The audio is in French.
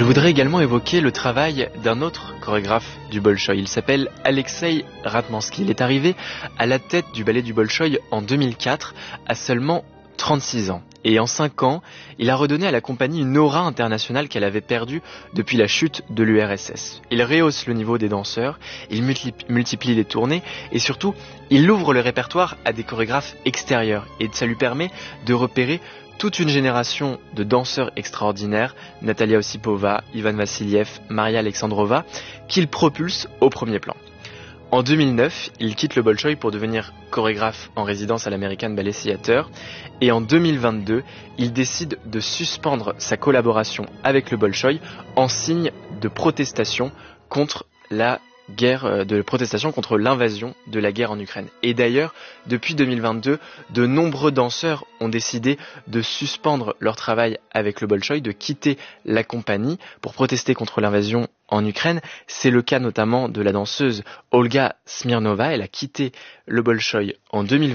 Je voudrais également évoquer le travail d'un autre chorégraphe du Bolchoï. Il s'appelle Alexei Ratmansky. Il est arrivé à la tête du ballet du Bolchoï en 2004, à seulement 36 ans. Et en 5 ans, il a redonné à la compagnie une aura internationale qu'elle avait perdue depuis la chute de l'URSS. Il rehausse le niveau des danseurs, il multiplie les tournées et surtout, il ouvre le répertoire à des chorégraphes extérieurs. Et ça lui permet de repérer toute une génération de danseurs extraordinaires, Natalia Osipova, Ivan Vassiliev, Maria Alexandrova, qu'il propulse au premier plan. En 2009, il quitte le Bolchoï pour devenir chorégraphe en résidence à l'American Ballet Theatre. Et en 2022, il décide de suspendre sa collaboration avec le Bolchoï en signe de protestation contre contre l'invasion de la guerre en Ukraine. Et d'ailleurs, depuis 2022, de nombreux danseurs ont décidé de suspendre leur travail avec le Bolchoï, de quitter la compagnie pour protester contre l'invasion en Ukraine. C'est le cas notamment de la danseuse Olga Smirnova. Elle a quitté le Bolchoï en 2022.